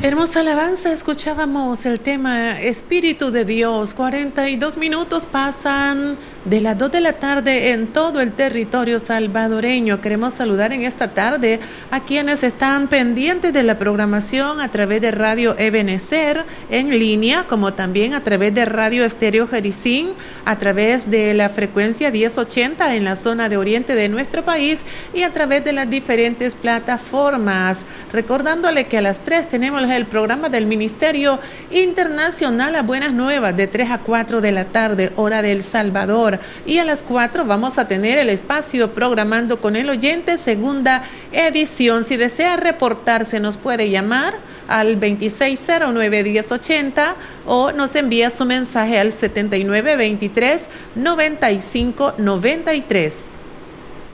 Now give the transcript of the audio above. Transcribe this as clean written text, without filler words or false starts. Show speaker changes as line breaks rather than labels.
Hermosa alabanza, escuchábamos el tema Espíritu de Dios. 42 minutos pasan de las 2 de la tarde en todo el territorio salvadoreño. Queremos saludar en esta tarde a quienes están pendientes de la programación a través de Radio Ebenecer en línea, como también a través de Radio Estéreo Jericín, a través de la frecuencia 1080 en la zona de oriente de nuestro país y a través de las diferentes plataformas. Recordándole que a las 3 tenemos el programa del Ministerio Internacional a Buenas Nuevas de 3 a 4 de la tarde, hora de El Salvador. Y a las 4 vamos a tener el espacio Programando con el Oyente, segunda edición. Si desea reportarse, nos puede llamar al 2609-1080 o nos envía su mensaje al 7923-9593.